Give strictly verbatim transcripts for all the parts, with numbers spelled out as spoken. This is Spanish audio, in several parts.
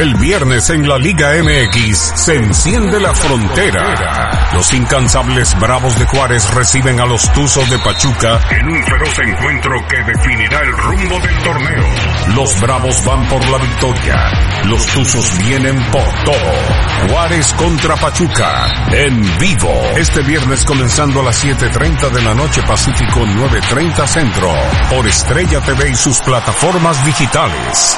El viernes en la Liga M X se enciende la frontera. Los incansables Bravos de Juárez reciben a los Tuzos de Pachuca en un feroz encuentro que definirá el rumbo del torneo. Los Bravos van por la victoria. Los Tuzos vienen por todo. Juárez contra Pachuca en vivo. Este viernes comenzando a las siete treinta de la noche Pacífico, nueve treinta Centro. Por Estrella T V y sus plataformas digitales.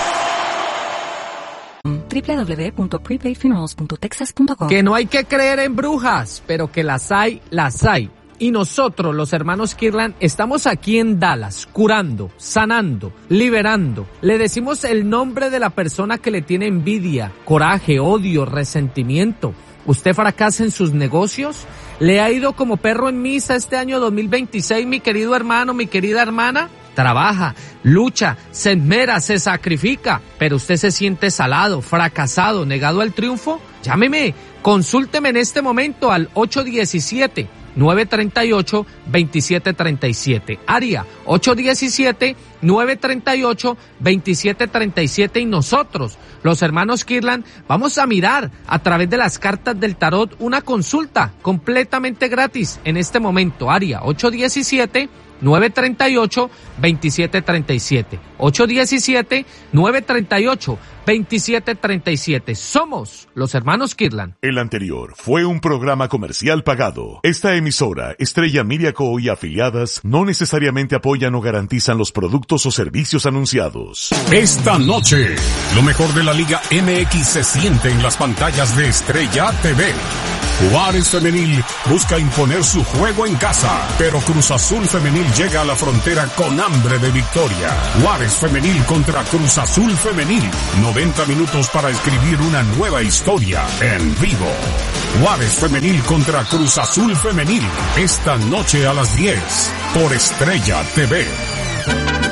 doble u doble u doble u punto prepaid funerals punto texas punto com. Que no hay que creer en brujas, pero que las hay, las hay. Y nosotros, los hermanos Kirlan, estamos aquí en Dallas, curando, sanando, liberando. Le decimos el nombre de la persona que le tiene envidia, coraje, odio, resentimiento. ¿Usted fracasa en sus negocios? ¿Le ha ido como perro en misa este año dos mil veintiséis, mi querido hermano, mi querida hermana? Trabaja, lucha, se esmera, se sacrifica, pero usted se siente salado, fracasado, negado al triunfo. Llámeme, consúlteme en este momento al ocho uno siete, nueve tres ocho, dos siete tres siete. Área ocho uno siete, nueve tres ocho, dos siete tres siete y nosotros, los hermanos Kirlan, vamos a mirar a través de las cartas del tarot una consulta completamente gratis en este momento. Área ocho uno siete, nueve tres ocho, dos siete tres siete. ocho uno siete, nueve tres ocho, dos siete tres siete. Somos los hermanos Kirlan. El anterior fue un programa comercial pagado. Esta emisora, Estrella Media Co. y afiliadas, no necesariamente apoyan o garantizan los productos o servicios anunciados. Esta noche, lo mejor de la Liga M X se siente en las pantallas de Estrella T V. Juárez Femenil busca imponer su juego en casa, pero Cruz Azul Femenil llega a la frontera con hambre de victoria. Juárez Femenil contra Cruz Azul Femenil. noventa minutos para escribir una nueva historia en vivo. Juárez Femenil contra Cruz Azul Femenil. Esta noche a las diez por Estrella T V.